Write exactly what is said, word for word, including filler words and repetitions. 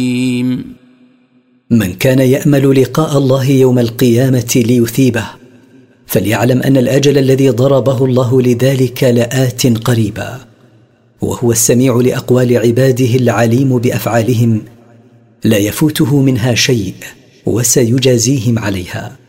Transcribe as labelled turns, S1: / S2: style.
S1: من كان يأمل لقاء الله يوم القيامة ليثيبه فليعلم أن الأجل الذي ضربه الله لذلك لآت قريبا، وهو السميع لأقوال عباده العليم بأفعالهم، لا يفوته منها شيء وسيجازيهم عليها.